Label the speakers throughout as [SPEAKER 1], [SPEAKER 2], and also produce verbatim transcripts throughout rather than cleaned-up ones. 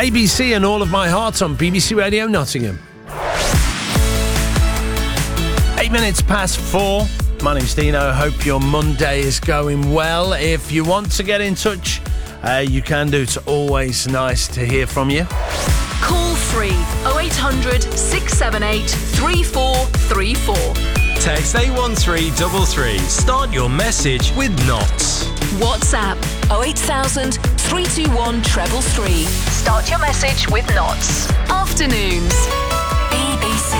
[SPEAKER 1] A B C and All of My Heart on B B C Radio Nottingham. Eight minutes past four. My name's Dino. Hope your Monday is going well. If you want to get in touch, uh, you can do. It's always nice to hear from you.
[SPEAKER 2] Call free oh eight hundred, six seven eight, three four three four.
[SPEAKER 3] Text eight one three three three. Start your message with Knots.
[SPEAKER 2] WhatsApp oh eight thousand, three two one, three three three. Start your message with Knots. Afternoons. B B C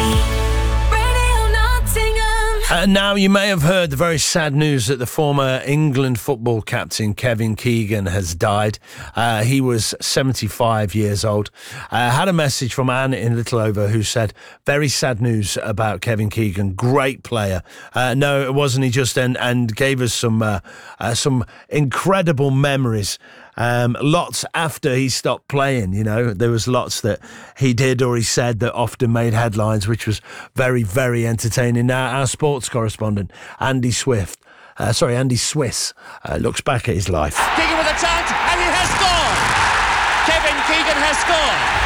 [SPEAKER 2] Radio Nottingham.
[SPEAKER 1] Uh, now, you may have heard the very sad news that the former England football captain Kevin Keegan has died. Uh, he was seventy-five years old. I uh, had a message from Anne in Littleover who said, very sad news about Kevin Keegan, great player. Uh, no, it wasn't he just, and, and gave us some, uh, uh, some incredible memories. Um, lots after he stopped playing, you know, there was lots that he did or he said that often made headlines, which was very, very entertaining. Now, our sports correspondent, Andy Swift, uh, sorry, Andy Swiss, uh, looks back at his life.
[SPEAKER 4] Keegan with a chance, and he has scored! Kevin Keegan has scored!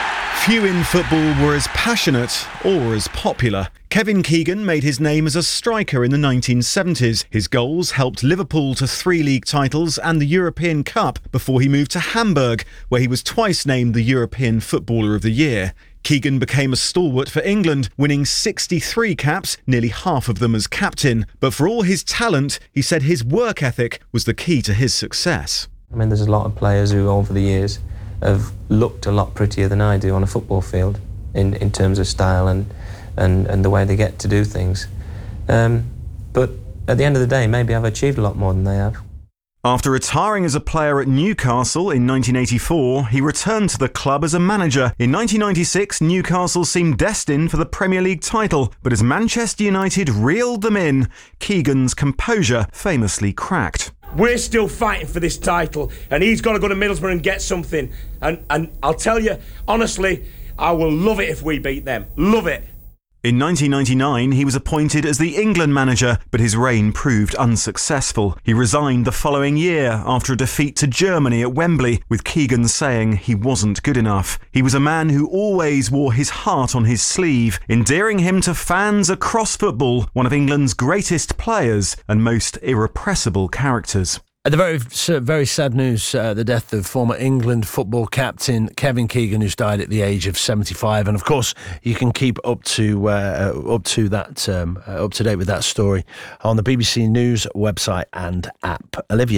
[SPEAKER 5] Few in football were as passionate or as popular. Kevin Keegan made his name as a striker in the nineteen seventies. His goals helped Liverpool to three league titles and the European Cup before he moved to Hamburg, where he was twice named the European Footballer of the Year. Keegan became a stalwart for England, winning sixty-three caps, nearly half of them as captain. But for all his talent, he said his work ethic was the key to his success.
[SPEAKER 6] I mean, there's a lot of players who over the years have looked a lot prettier than I do on a football field in, in terms of style and, and, and the way they get to do things. Um, but at the end of the day, maybe I've achieved a lot more than they have.
[SPEAKER 5] After retiring as a player at Newcastle in nineteen eighty-four, he returned to the club as a manager. In nineteen ninety-six, Newcastle seemed destined for the Premier League title, but as Manchester United reeled them in, Keegan's composure famously cracked.
[SPEAKER 7] We're still fighting for this title, and he's got to go to Middlesbrough and get something. And and I'll tell you, honestly, I will love it if we beat them. Love it.
[SPEAKER 5] In nineteen ninety-nine, he was appointed as the England manager, but his reign proved unsuccessful. He resigned the following year after a defeat to Germany at Wembley, with Keegan saying he wasn't good enough. He was a man who always wore his heart on his sleeve, endearing him to fans across football, one of England's greatest players and most irrepressible characters.
[SPEAKER 1] The very, very sad news, uh, the death of former England football captain Kevin Keegan, who's died at the age of seventy-five. And of course, you can keep up to uh, up to that um, uh, up to date with that story on the B B C News website and app. Olivia.